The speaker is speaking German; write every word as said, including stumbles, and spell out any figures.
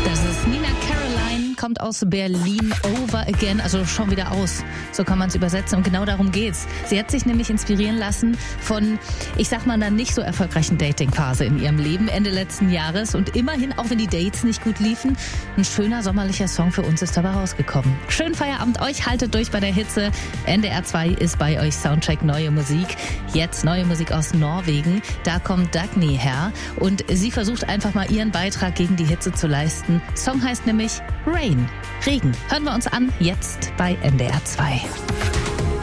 Das ist Nina Caroline, kommt aus Berlin, Over Again, also schon wieder aus. So kann man es übersetzen und genau darum geht's. Sie hat sich nämlich inspirieren lassen von, ich sag mal, einer nicht so erfolgreichen Dating-Phase in ihrem Leben Ende letzten Jahres und immerhin, auch wenn die Dates nicht gut liefen, ein schöner sommerlicher Song für uns ist dabei rausgekommen. Schönen Feierabend euch, haltet durch bei der Hitze. N D R zwei ist bei euch, Soundcheck neue Musik. Jetzt neue Musik aus Norwegen. Da kommt Dagny her und sie versucht einfach mal ihren Beitrag gegen die Hitze zu leisten. Song heißt nämlich Rain, Regen. Hören wir uns an, jetzt bei N D R zwei.